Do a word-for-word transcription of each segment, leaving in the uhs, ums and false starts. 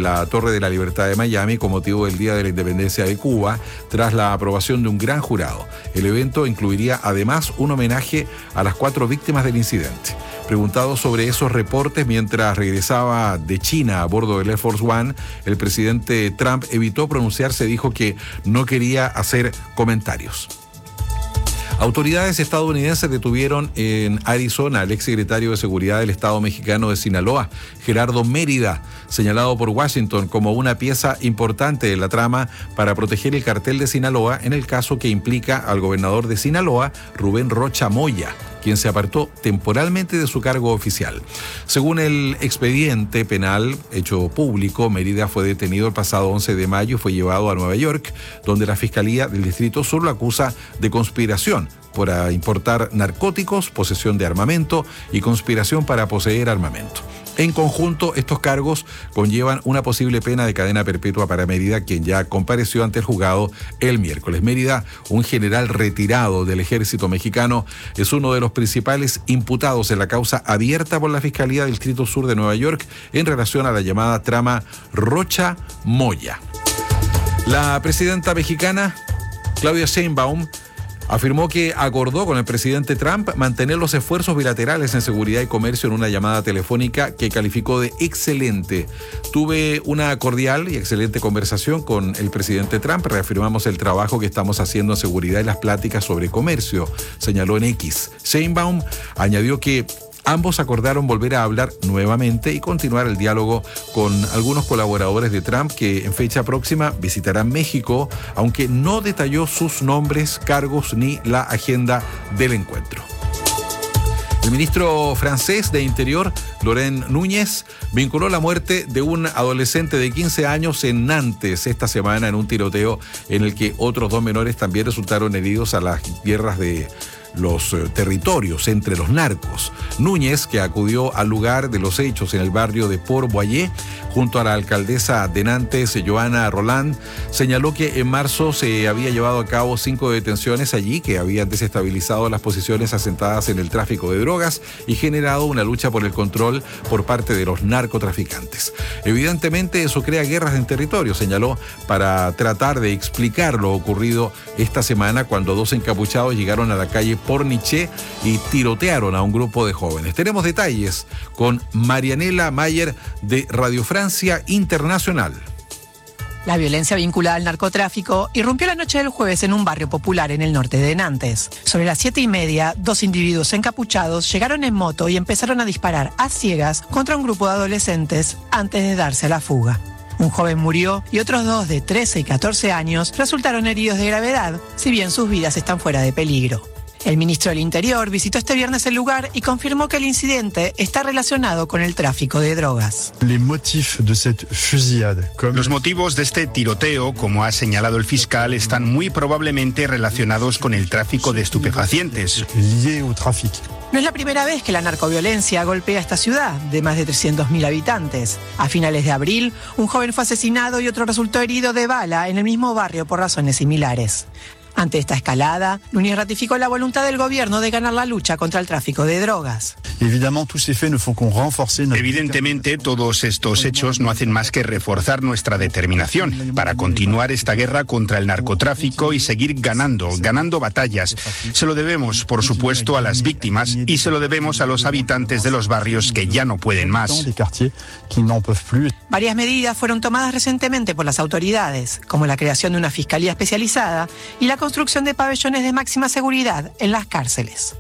en la Torre de la Libertad de Miami con motivo del Día de la Independencia de Cuba, tras la aprobación de un gran jurado. El evento incluiría además un homenaje a las cuatro víctimas del incidente. Preguntado sobre esos reportes mientras regresaba de China a bordo del Air Force One, el presidente Trump evitó pronunciarse, dijo que no quería hacer comentarios. Autoridades estadounidenses detuvieron en Arizona al exsecretario de Seguridad del Estado mexicano de Sinaloa, Gerardo Mérida, señalado por Washington como una pieza importante de la trama para proteger el cartel de Sinaloa en el caso que implica al gobernador de Sinaloa, Rubén Rocha Moya, quien se apartó temporalmente de su cargo oficial. Según el expediente penal hecho público, Mérida fue detenido el pasado once de mayo y fue llevado a Nueva York, donde la Fiscalía del Distrito Sur lo acusa de conspiración por importar narcóticos, posesión de armamento y conspiración para poseer armamento. En conjunto, estos cargos conllevan una posible pena de cadena perpetua para Mérida, quien ya compareció ante el juzgado el miércoles. Mérida, un general retirado del ejército mexicano, es uno de los principales imputados en la causa abierta por la Fiscalía del Distrito Sur de Nueva York en relación a la llamada trama Rocha Moya. La presidenta mexicana, Claudia Sheinbaum, afirmó que acordó con el presidente Trump mantener los esfuerzos bilaterales en seguridad y comercio en una llamada telefónica que calificó de excelente. Tuve una cordial y excelente conversación con el presidente Trump. Reafirmamos el trabajo que estamos haciendo en seguridad y las pláticas sobre comercio, señaló en X. Sheinbaum añadió que ambos acordaron volver a hablar nuevamente y continuar el diálogo con algunos colaboradores de Trump que en fecha próxima visitarán México, aunque no detalló sus nombres, cargos ni la agenda del encuentro. El ministro francés de Interior, Laurent Núñez, vinculó la muerte de un adolescente de quince años en Nantes esta semana en un tiroteo en el que otros dos menores también resultaron heridos a las guerras de los eh, territorios entre los narcos. Núñez, que acudió al lugar de los hechos en el barrio de Port Boyer, junto a la alcaldesa de Nantes, Joana Roland, señaló que en marzo se había llevado a cabo cinco detenciones allí que habían desestabilizado las posiciones asentadas en el tráfico de drogas y generado una lucha por el control por parte de los narcotraficantes. Evidentemente eso crea guerras en territorio, señaló, para tratar de explicar lo ocurrido esta semana cuando dos encapuchados llegaron a la calle Pornichet y tirotearon a un grupo de jóvenes. Tenemos detalles con Marianela Mayer de Radio Francia Internacional. La violencia vinculada al narcotráfico irrumpió la noche del jueves en un barrio popular en el norte de Nantes. Sobre las siete y media, dos individuos encapuchados llegaron en moto y empezaron a disparar a ciegas contra un grupo de adolescentes antes de darse a la fuga. Un joven murió y otros dos de trece y catorce años resultaron heridos de gravedad, si bien sus vidas están fuera de peligro. El ministro del Interior visitó este viernes el lugar y confirmó que el incidente está relacionado con el tráfico de drogas. Los motivos de este tiroteo, como ha señalado el fiscal, están muy probablemente relacionados con el tráfico de estupefacientes. No es la primera vez que la narcoviolencia golpea esta ciudad, de más de trescientos mil habitantes. A finales de abril, un joven fue asesinado y otro resultó herido de bala en el mismo barrio por razones similares. Ante esta escalada, Núñez ratificó la voluntad del gobierno de ganar la lucha contra el tráfico de drogas. Evidentemente, todos estos hechos no hacen más que reforzar nuestra determinación para continuar esta guerra contra el narcotráfico y seguir ganando, ganando batallas. Se lo debemos, por supuesto, a las víctimas y se lo debemos a los habitantes de los barrios que ya no pueden más. Varias medidas fueron tomadas recientemente por las autoridades, como la creación de una fiscalía especializada y la construcción de pabellones de máxima seguridad en las cárceles.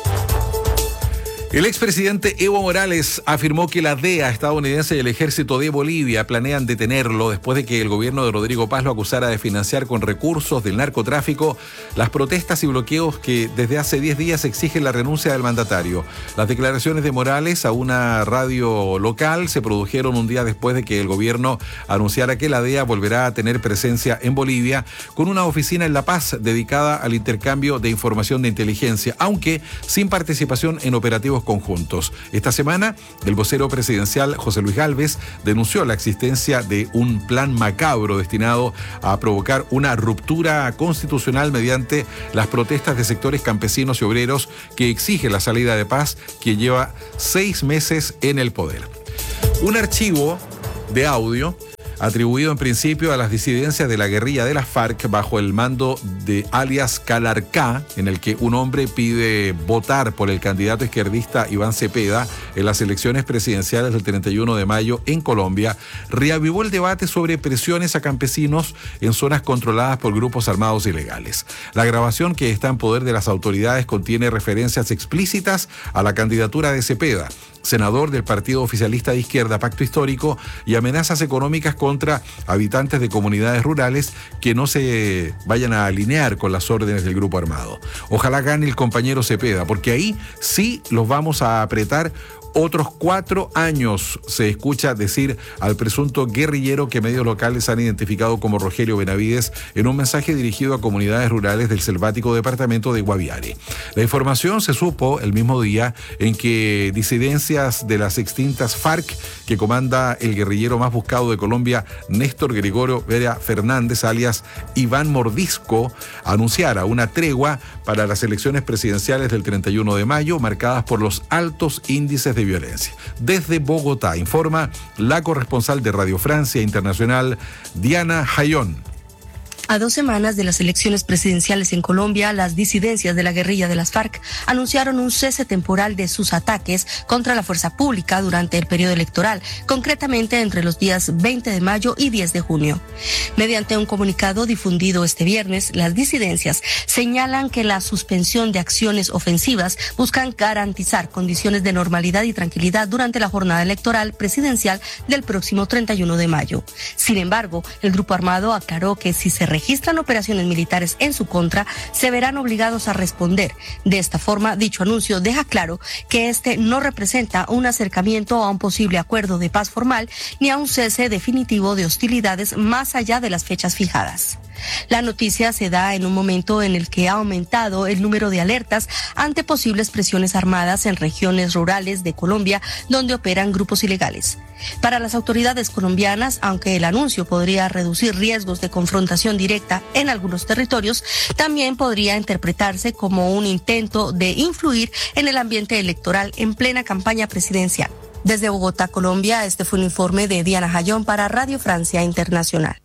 El expresidente Evo Morales afirmó que la D E A estadounidense y el ejército de Bolivia planean detenerlo después de que el gobierno de Rodrigo Paz lo acusara de financiar con recursos del narcotráfico las protestas y bloqueos que desde hace diez días exigen la renuncia del mandatario. Las declaraciones de Morales a una radio local se produjeron un día después de que el gobierno anunciara que la D E A volverá a tener presencia en Bolivia con una oficina en La Paz dedicada al intercambio de información de inteligencia, aunque sin participación en operativos conjuntos. Esta semana, el vocero presidencial José Luis Gálvez denunció la existencia de un plan macabro destinado a provocar una ruptura constitucional mediante las protestas de sectores campesinos y obreros que exigen la salida de Paz, quien lleva seis meses en el poder. Un archivo de audio atribuido en principio a las disidencias de la guerrilla de las FARC bajo el mando de alias Calarcá, en el que un hombre pide votar por el candidato izquierdista Iván Cepeda en las elecciones presidenciales del treinta y uno de mayo en Colombia, reavivó el debate sobre presiones a campesinos en zonas controladas por grupos armados ilegales. La grabación, que está en poder de las autoridades, contiene referencias explícitas a la candidatura de Cepeda, senador del partido oficialista de izquierda Pacto Histórico, y amenazas económicas contra habitantes de comunidades rurales que no se vayan a alinear con las órdenes del grupo armado. Ojalá gane el compañero Cepeda, porque ahí sí los vamos a apretar otros cuatro años, se escucha decir al presunto guerrillero que medios locales han identificado como Rogelio Benavides en un mensaje dirigido a comunidades rurales del selvático departamento de Guaviare. La información se supo el mismo día en que disidencias de las extintas FARC, que comanda el guerrillero más buscado de Colombia, Néstor Gregorio Vera Fernández, alias Iván Mordisco, anunciara una tregua para las elecciones presidenciales del treinta y uno de mayo, marcadas por los altos índices de violencia. Desde Bogotá informa la corresponsal de Radio Francia Internacional, Diana Jayón. A dos semanas de las elecciones presidenciales en Colombia, las disidencias de la guerrilla de las FARC anunciaron un cese temporal de sus ataques contra la fuerza pública durante el periodo electoral, concretamente entre los días veinte de mayo y diez de junio. Mediante un comunicado difundido este viernes, las disidencias señalan que la suspensión de acciones ofensivas buscan garantizar condiciones de normalidad y tranquilidad durante la jornada electoral presidencial del próximo treinta y uno de mayo. Sin embargo, el grupo armado aclaró que si se registran operaciones militares en su contra, se verán obligados a responder. De esta forma, dicho anuncio deja claro que este no representa un acercamiento a un posible acuerdo de paz formal ni a un cese definitivo de hostilidades más allá de las fechas fijadas. La noticia se da en un momento en el que ha aumentado el número de alertas ante posibles presiones armadas en regiones rurales de Colombia donde operan grupos ilegales. Para las autoridades colombianas, aunque el anuncio podría reducir riesgos de confrontación directa en algunos territorios, también podría interpretarse como un intento de influir en el ambiente electoral en plena campaña presidencial. Desde Bogotá, Colombia, este fue un informe de Diana Jayón para Radio Francia Internacional.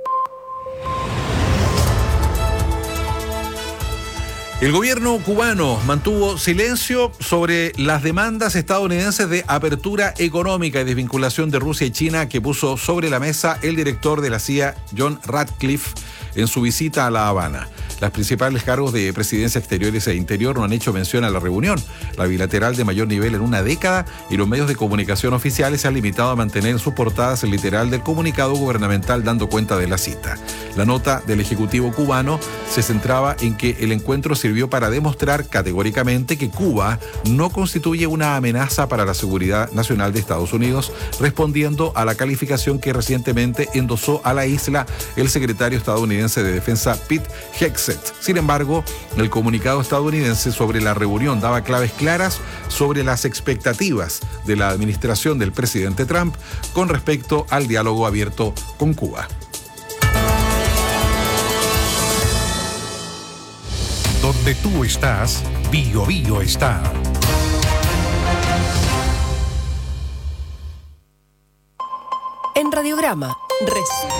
El gobierno cubano mantuvo silencio sobre las demandas estadounidenses de apertura económica y desvinculación de Rusia y China que puso sobre la mesa el director de la C I A, John Ratcliffe, en su visita a La Habana. Las principales cargos de Presidencia Exteriores e Interior no han hecho mención a la reunión, la bilateral de mayor nivel en una década, y los medios de comunicación oficiales se han limitado a mantener en sus portadas el literal del comunicado gubernamental dando cuenta de la cita. La nota del Ejecutivo cubano se centraba en que el encuentro sirvió para demostrar categóricamente que Cuba no constituye una amenaza para la seguridad nacional de Estados Unidos, respondiendo a la calificación que recientemente endosó a la isla el secretario estadounidense de Defensa Pete Hegseth. Sin embargo, el comunicado estadounidense sobre la reunión daba claves claras sobre las expectativas de la administración del presidente Trump con respecto al diálogo abierto con Cuba. Donde tú estás, Bio Bio está. En Radiograma, res.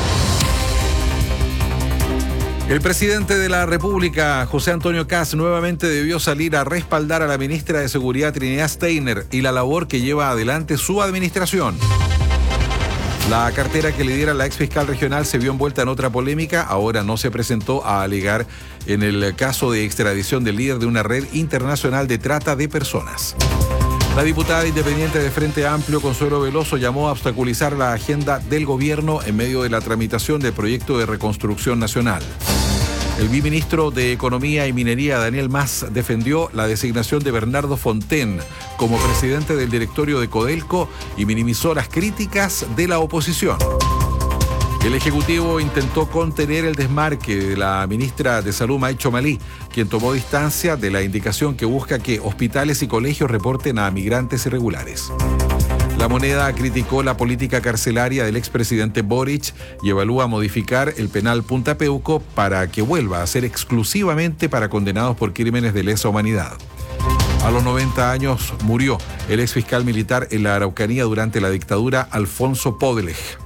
El presidente de la República, José Antonio Kast, nuevamente debió salir a respaldar a la ministra de Seguridad, Trinidad Steiner, y la labor que lleva adelante su administración. La cartera que lidera la exfiscal regional se vio envuelta en otra polémica. Ahora no se presentó a alegar en el caso de extradición del líder de una red internacional de trata de personas. La diputada independiente de Frente Amplio, Consuelo Veloso, llamó a obstaculizar la agenda del gobierno en medio de la tramitación del proyecto de reconstrucción nacional. El viceministro de Economía y Minería, Daniel Mas, defendió la designación de Bernardo Fonten como presidente del directorio de Codelco y minimizó las críticas de la oposición. El Ejecutivo intentó contener el desmarque de la ministra de Salud, May Chomalí, quien tomó distancia de la indicación que busca que hospitales y colegios reporten a migrantes irregulares. La Moneda criticó la política carcelaria del expresidente Boric y evalúa modificar el penal Punta Peuco para que vuelva a ser exclusivamente para condenados por crímenes de lesa humanidad. A los noventa años murió el exfiscal militar en la Araucanía durante la dictadura, Alfonso Podelej.